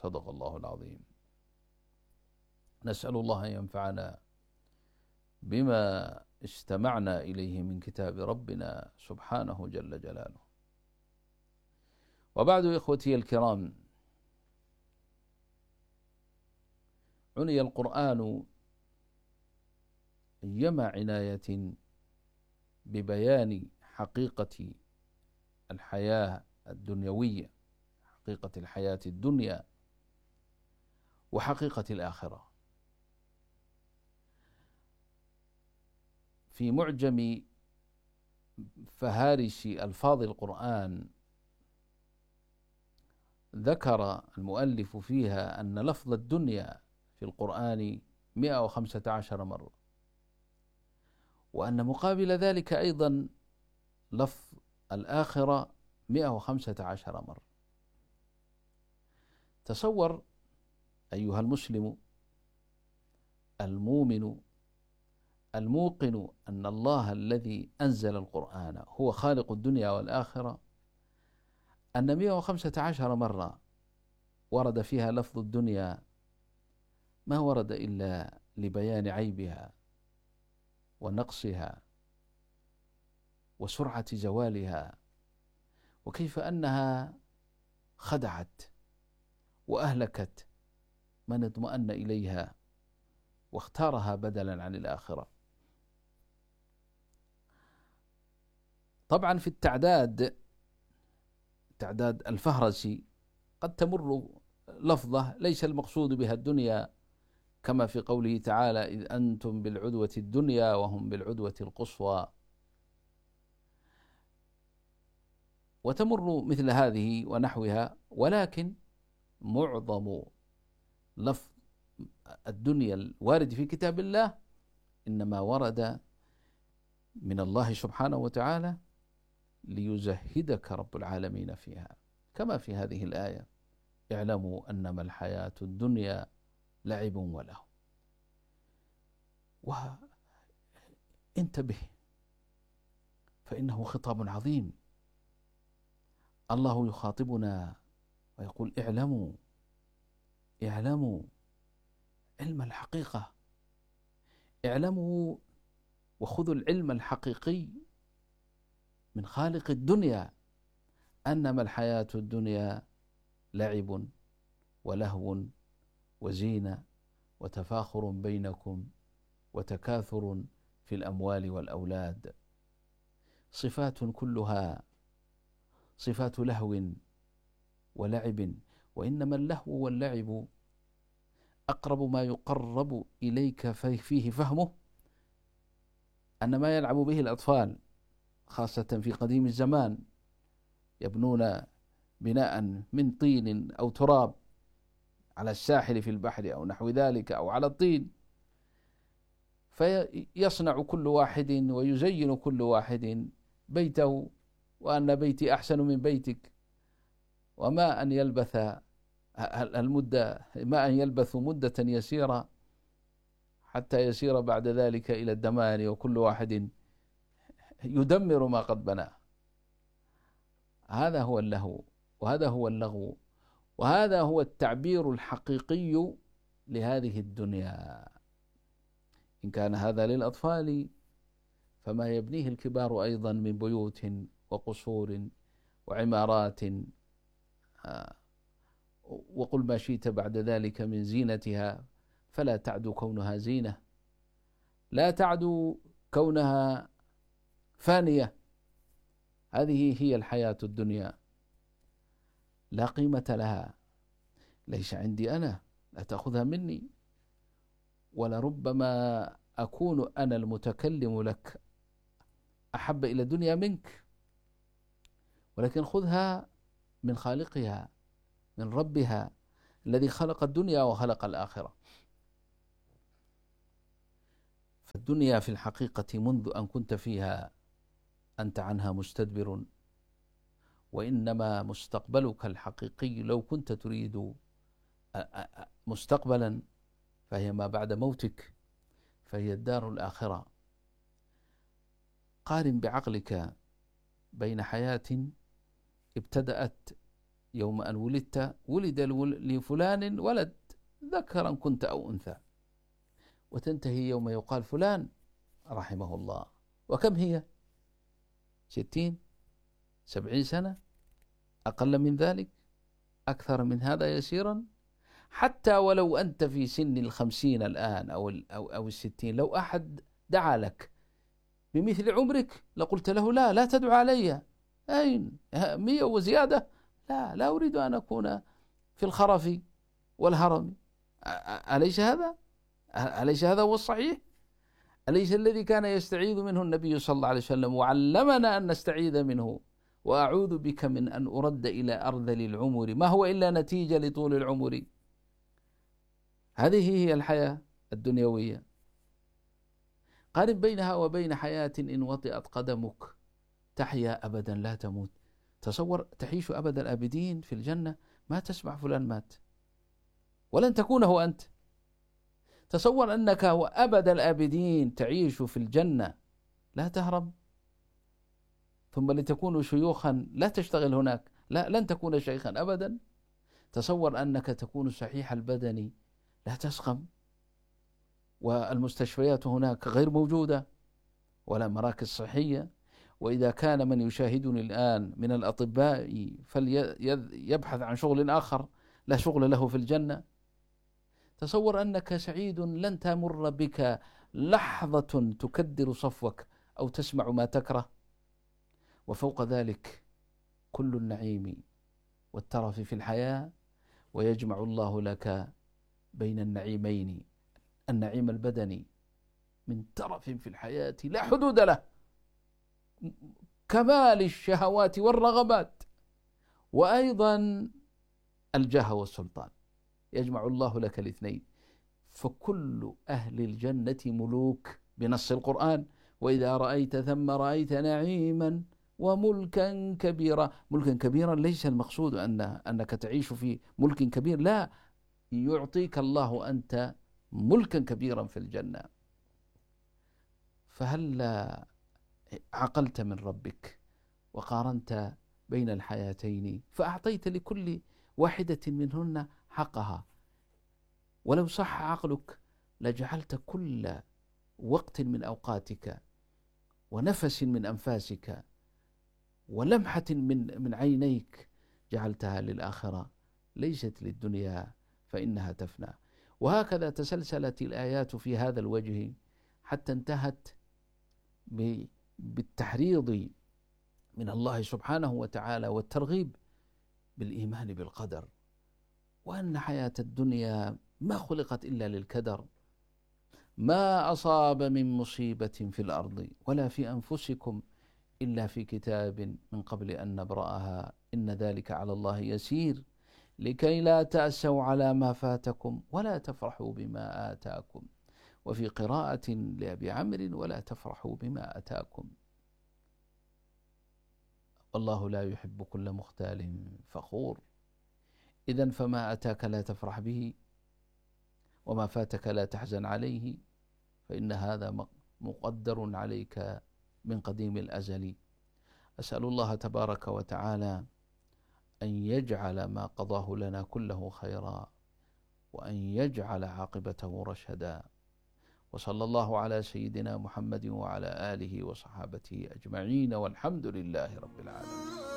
صدق الله العظيم. نسأل الله أن ينفعنا بما استمعنا إليه من كتاب ربنا سبحانه جل جلاله. وبعد إخوتي الكرام، عني القرآن أيما عناية ببيان حقيقة الحياة الدنيوية، حقيقة الحياة الدنيا وحقيقة الآخرة. في معجم فهارس ألفاظ القرآن ذكر المؤلف فيها أن لفظ الدنيا في القرآن 115 مرة، وأن مقابل ذلك أيضا لفظ الآخرة 115 مرة. تصور أيها المسلم المؤمن الموقن أن الله الذي أنزل القرآن هو خالق الدنيا والآخرة، أن 115 مرة ورد فيها لفظ الدنيا، ما ورد إلا لبيان عيبها ونقصها وسرعة زوالها، وكيف أنها خدعت وأهلكت من اطمأن إليها واختارها بدلا عن الآخرة. طبعا في التعداد الفهرسي قد تمر لفظة ليس المقصود بها الدنيا، كما في قوله تعالى: إذ أنتم بالعدوة الدنيا وهم بالعدوة القصوى. وتمر مثل هذه ونحوها، ولكن معظم لفظ الدنيا الوارد في كتاب الله إنما ورد من الله سبحانه وتعالى ليزهدك رب العالمين فيها، كما في هذه الآية: اعلموا أنما الحياة الدنيا لعب وله. وانتبه، فإنه خطاب عظيم. الله يخاطبنا ويقول: اعلموا علم الحقيقة، اعلموا وخذوا العلم الحقيقي من خالق الدنيا أنما الحياة الدنيا لعب ولهو وزينة وتفاخر بينكم وتكاثر في الأموال والأولاد، صفات كلها صفات لهو ولعب. وإنما اللهو واللعب أقرب ما يقرب إليك فيه فهمه أن ما يلعب به الأطفال، خاصة في قديم الزمان، يبنون بناء من طين أو تراب على الساحل في البحر أو نحو ذلك أو على الطين، فيصنع كل واحد ويزين كل واحد بيته، وأن بيتي أحسن من بيتك، وما أن يلبث مدة يسيرة حتى يسير بعد ذلك إلى الدمار، وكل واحد يدمر ما قد بناه. هذا هو اللهو، وهذا هو اللغو، وهذا هو التعبير الحقيقي لهذه الدنيا. إن كان هذا للأطفال، فما يبنيه الكبار أيضا من بيوت وقصور وعمارات، وقل ما شئت بعد ذلك من زينتها، فلا تعدو كونها زينة، لا تعدو كونها فانية. هذه هي الحياة الدنيا، لا قيمة لها، ليس عندي أنا، لا تأخذها مني، ولربما أكون أنا المتكلم لك أحب إلى الدنيا منك، ولكن خذها من خالقها، من ربها الذي خلق الدنيا وخلق الآخرة. فالدنيا في الحقيقة منذ أن كنت فيها أنت عنها مستدبر، وإنما مستقبلك الحقيقي لو كنت تريد مستقبلا فهي ما بعد موتك، فهي الدار الآخرة. قارن بعقلك بين حياة ابتدأت يوم أن ولدت ولد لفلان ولد ذكرا كنت أو أنثى، وتنتهي يوم يقال فلان رحمه الله. وكم هي؟ 60 70 سنة، أقل من ذلك، أكثر من هذا يسيرا. حتى ولو أنت في سن 50 الآن أو 60، لو أحد دعا لك بمثل عمرك لقلت له لا تدعو علي، أين 100 وزيادة، لا أريد أن أكون في الخرف والهرم. أليس هذا هو الصحيح؟ أليس الذي كان يستعيذ منه النبي صلى الله عليه وسلم وعلمنا أن نستعيذ منه؟ وأعوذ بك من أن أرد إلى أرذل العمر، ما هو إلا نتيجة لطول العمر. هذه هي الحياة الدنيوية. قارن بينها وبين حياة إن وطئت قدمك تحيا أبدا لا تموت. تصور تعيش أبد الآبدين في الجنة، ما تسمع فلان مات، ولن تكونه أنت. تصور أنك أبد الآبدين تعيش في الجنة، لا تهرب، ثم لتكون شيوخا لا تشتغل هناك، لن تكون شيخا أبدا. تصور أنك تكون صحيح البدن، لا تسقم، والمستشفيات هناك غير موجودة ولا مراكز صحية. وإذا كان من يشاهدني الآن من الأطباء فليبحث عن شغل آخر لا شغل له في الجنة. تصور أنك سعيد، لن تمر بك لحظة تكدر صفوك أو تسمع ما تكره. وفوق ذلك كل النعيم والترف في الحياة، ويجمع الله لك بين النعيمين، النعيم البدني من ترف في الحياة لا حدود له، كمال الشهوات والرغبات، وأيضا الجاه والسلطان، يجمع الله لك الاثنين. فكل أهل الجنة ملوك بنص القرآن: وإذا رأيت ثم رأيت نعيما وملكا كبيرا. ملكا كبيرا ليس المقصود أنك تعيش في ملك كبير، لا، يعطيك الله أنت ملكا كبيرا في الجنة. فهل عقلت من ربك وقارنت بين الحياتين فأعطيت لكل واحدة منهن حقها؟ ولو صح عقلك لجعلت كل وقت من أوقاتك ونفس من أنفاسك ولمحة من عينيك جعلتها للآخرة، ليست للدنيا فإنها تفنى. وهكذا تسلسلت الآيات في هذا الوجه حتى انتهت بالتحريض من الله سبحانه وتعالى والترغيب بالإيمان بالقدر، وأن حياة الدنيا ما خلقت إلا للكدر. ما أصاب من مصيبة في الأرض ولا في أنفسكم إلا في كتاب من قبل أن نبرأها إن ذلك على الله يسير لكي لا تأسوا على ما فاتكم ولا تفرحوا بما آتاكم. وفي قراءة لأبي عمرو: ولا تفرحوا بما أتاكم. والله لا يحب كل مختال فخور. إذن فما أتاك لا تفرح به، وما فاتك لا تحزن عليه، فإن هذا مقدر عليك من قديم الأزل. أسأل الله تبارك وتعالى أن يجعل ما قضاه لنا كله خيرا، وأن يجعل عاقبته رشدا. وصلى الله على سيدنا محمد وعلى آله وصحابته أجمعين، والحمد لله رب العالمين.